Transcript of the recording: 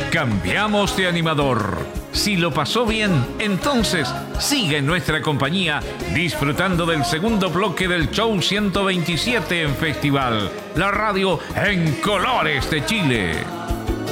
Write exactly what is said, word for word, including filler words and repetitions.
cambiamos de animador. Si lo pasó bien, entonces sigue en nuestra compañía disfrutando del segundo bloque del show ciento veintisiete en Festival, la radio en colores de Chile.